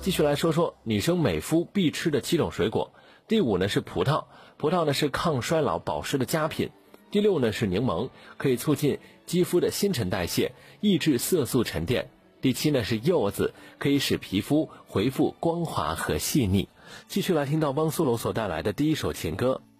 继续来说说女生美肤必吃的7种水果。第5呢是葡萄，葡萄呢是抗衰老保湿的佳品。第6呢是柠檬，可以促进肌肤的新陈代谢，抑制色素沉淀。第7呢是柚子，可以使皮肤恢复光滑和细腻。继续来听到汪苏泷所带来的第一首情歌。